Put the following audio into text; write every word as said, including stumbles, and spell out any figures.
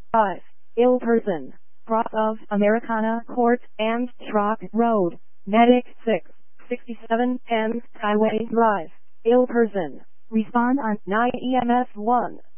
five. Ill person. Cross of Americana Court and Truck Road. Medic six. sixty-seven ten Highway Drive. Ill person. Respond on nine E M S one.